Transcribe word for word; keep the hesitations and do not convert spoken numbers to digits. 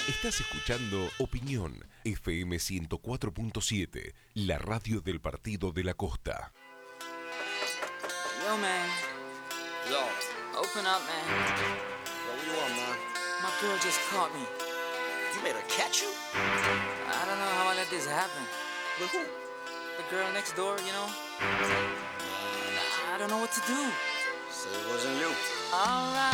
Estás escuchando Opinión F M ciento cuatro punto siete, la radio del Partido de la Costa. Yo, man. Yo. Open up, man. Yo, what you want, man? My girl just caught me. You made her catch you? I don't know how I let this happen. With who? The girl next door, you know? I don't know what to do. Say it wasn't you. Alright.